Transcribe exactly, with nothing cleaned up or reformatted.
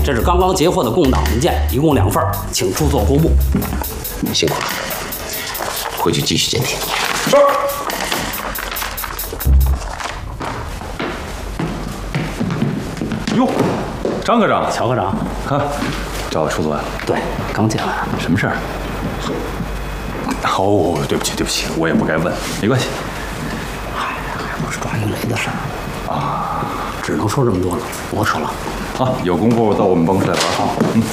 这是刚刚截获的共党文件，一共两份，请著作公布。 辛苦了，回去继续监听。 是。哟，张科长， 乔科长， 啊，找我出作案？ 对，刚进来。 什么事儿？哦，对不起，对不起，我也不该问，没关系。 嗨，还不是抓鱼雷的事儿啊， 只能说这么多了，我撤了。 好，有功夫到我们办公室来玩。好，嗯。